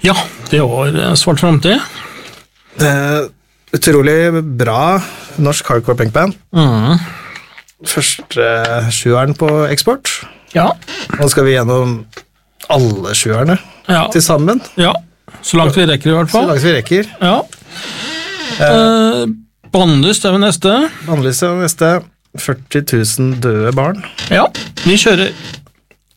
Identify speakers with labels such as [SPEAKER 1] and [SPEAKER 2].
[SPEAKER 1] Ja, det var Svart Fremtid.
[SPEAKER 2] Det er utrolig bra norsk hardcore punkband. Første sjueren på eksport.
[SPEAKER 1] Ja.
[SPEAKER 2] Nå skal vi gjennom alle sjuerne til sammen.
[SPEAKER 1] Ja, så langt vi rekker i hvert fall.
[SPEAKER 2] Så langt vi rekker.
[SPEAKER 1] Ja. Bannlyst er vi neste.
[SPEAKER 2] Bannlyst er vi neste. 40 000 døde barn.
[SPEAKER 1] Ja, vi kjører.